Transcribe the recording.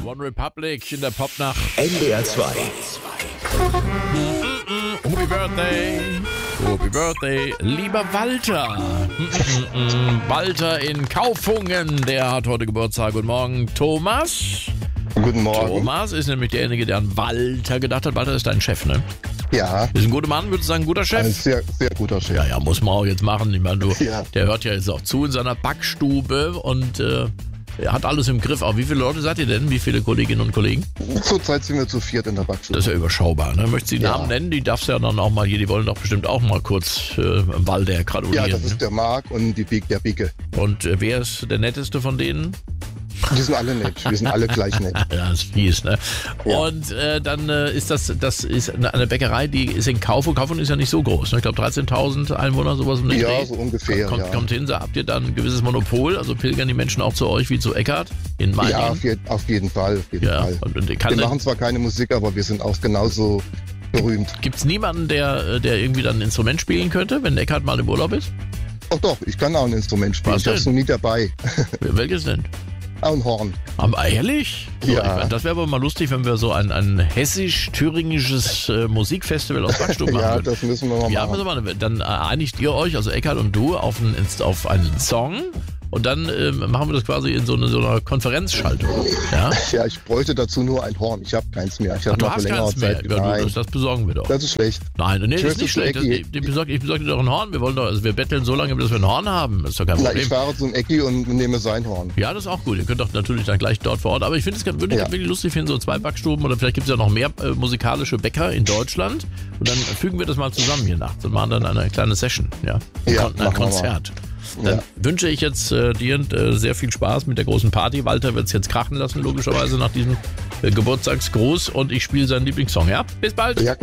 One Republic in der Popnacht. NDR 2. Happy Birthday. Happy Birthday, lieber Walter. Walter in Kaufungen, der hat heute Geburtstag. Guten Morgen, Thomas. Guten Morgen. Thomas ist nämlich derjenige, der an Walter gedacht hat. Walter ist dein Chef, ne? Ja. Ist ein guter Mann, würdest du sagen, ein guter Chef? Ein sehr, sehr guter Chef. Ja, muss man auch jetzt machen. Ich meine, Ja. Der hört ja jetzt auch zu in seiner Backstube und er hat alles im Griff. Auch wie viele Leute seid ihr denn? Wie viele Kolleginnen und Kollegen? Zurzeit sind wir zu viert in der Backstube. Das ist ja überschaubar. Ne? Möchtest du die Ja. Namen nennen? Die darfst du ja dann auch mal hier. Die wollen doch bestimmt auch mal kurz Walter gratulieren. Ja, das ist der Marc und der Bicke. Und wer ist der netteste von denen? Die sind alle nett. Wir sind alle gleich nett. Ja, das ist fies, ne? Ja. Und dann ist das ist eine Bäckerei, die ist in Kaufung. Kaufung ist ja nicht so groß. Ne? Ich glaube 13.000 Einwohner, sowas um den Ja, Dreh. so ungefähr. Kommt hin, so habt ihr dann ein gewisses Monopol? Also pilgern die Menschen auch zu euch wie zu Eckart in Meiningen? Ja, auf jeden Fall. Ja, Fall. und Wir machen zwar keine Musik, aber wir sind auch genauso berühmt. Gibt es niemanden, der irgendwie dann ein Instrument spielen könnte, wenn Eckart mal im Urlaub ist? Ach doch, ich kann auch ein Instrument spielen. Was Ich hab's denn? noch nie dabei. Welches denn? Auch ein Horn. Aber ehrlich? So, Ja. ich meine, das wäre aber mal lustig, wenn wir so ein hessisch-thüringisches Musikfestival aus Backstube machen Ja, würden. das müssen wir mal Ja, machen. also dann einigt ihr euch, also Eckart und du, auf einen Song und dann machen wir das quasi in so einer Konferenzschaltung. Ja? Ja, ich bräuchte dazu nur ein Horn. Ich habe keins mehr. Ich Ach, habe du noch hast vor längerer keins mehr. Zeit. Ja, Nein, das besorgen wir doch. das ist schlecht. Nein, nee, das Tschüss, ist nicht zu schlecht. Ecki. Ich besorge dir doch ein Horn. Wir betteln so lange, bis wir ein Horn haben. Das ist doch kein Na, Problem. ich fahre zum Ecki und nehme sein Horn. Ja, das ist auch gut. Ihr könnt doch natürlich dann gleich dort vor Ort. Aber ich finde es würde ich Ja. wirklich lustig finden, so 2 Backstuben oder vielleicht gibt es ja noch mehr musikalische Bäcker in Deutschland. Und dann fügen wir das mal zusammen hier nachts und machen dann eine kleine Session. Ja, Ja, ein machen wir Konzert. Dann Ja. wünsche ich jetzt dir sehr viel Spaß mit der großen Party. Walter wird es jetzt krachen lassen, logischerweise nach diesem Geburtstagsgruß. Und ich spiele seinen Lieblingssong. Ja, bis bald. Ja,